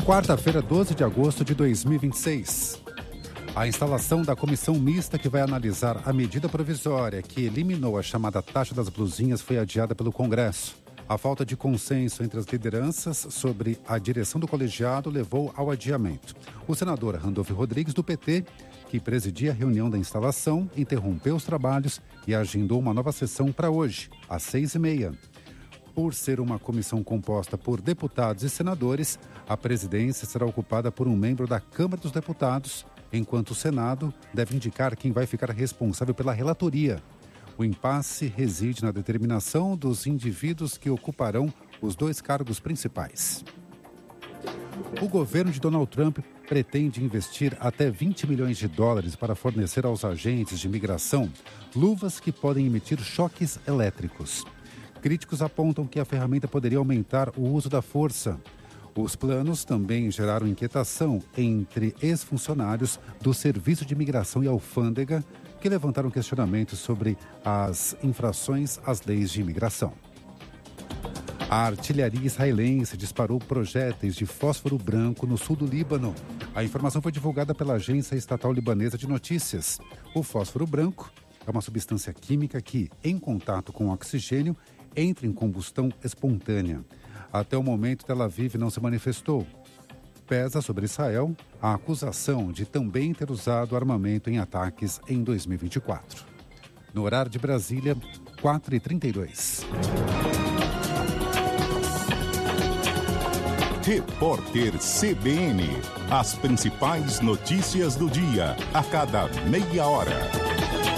Quarta-feira, 12 de agosto de 2026. A instalação da comissão mista que vai analisar a medida provisória que eliminou a chamada taxa das blusinhas foi adiada pelo Congresso. A falta de consenso entre as lideranças sobre a direção do colegiado levou ao adiamento. O senador Randolfo Rodrigues, do PT, que presidia a reunião da instalação, interrompeu os trabalhos e agendou uma nova sessão para hoje, às 6h30. Por ser uma comissão composta por deputados e senadores, a presidência será ocupada por um membro da Câmara dos Deputados, enquanto o Senado deve indicar quem vai ficar responsável pela relatoria. O impasse reside na determinação dos indivíduos que ocuparão os dois cargos principais. O governo de Donald Trump pretende investir até 20 milhões de dólares para fornecer aos agentes de imigração luvas que podem emitir choques elétricos. Críticos apontam que a ferramenta poderia aumentar o uso da força. Os planos também geraram inquietação entre ex-funcionários do Serviço de Imigração e Alfândega, que levantaram questionamentos sobre as infrações às leis de imigração. A artilharia israelense disparou projéteis de fósforo branco no sul do Líbano. A informação foi divulgada pela agência estatal libanesa de notícias. O fósforo branco é uma substância química que, em contato com o oxigênio, entra em combustão espontânea. Até o momento, Tel Aviv não se manifestou. Pesa sobre Israel a acusação de também ter usado armamento em ataques em 2024. No horário de Brasília, 4h32. Repórter CBN. As principais notícias do dia, a cada meia hora.